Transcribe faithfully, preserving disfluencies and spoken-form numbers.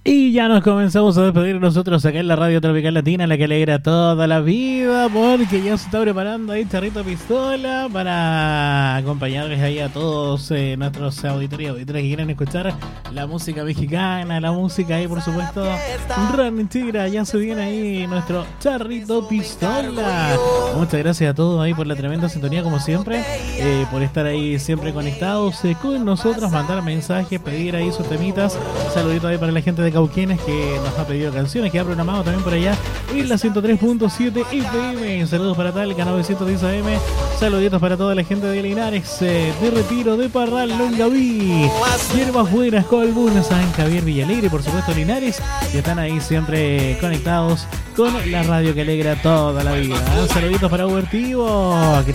Y ya nos comenzamos a despedir nosotros acá en la Radio Tropical Latina, la que alegra toda la vida, porque ya se está preparando ahí Charrito Pistola para acompañarles ahí a todos eh, nuestros auditores y auditoras que quieren escuchar la música mexicana, la música ahí, por supuesto, ranchera. Ya se viene ahí nuestro Charrito Pistola. Muchas gracias a todos ahí por la tremenda sintonía, como siempre, eh, por estar ahí siempre conectados eh, con nosotros, mandar mensajes, pedir ahí sus temitas. Saluditos ahí para la gente de Cauquenes que nos ha pedido canciones, que ha programado también por allá en la ciento tres punto siete F M. Saludos para Talca novecientos diez A M. Saluditos para toda la gente de Linares, eh, de Retiro, de Parral, Longaví, Hierbas Buenas, Colbún, San Javier, Villalegre, por supuesto Linares, que están ahí siempre conectados con la radio que alegra toda la vida. Saluditos para Huertivo, que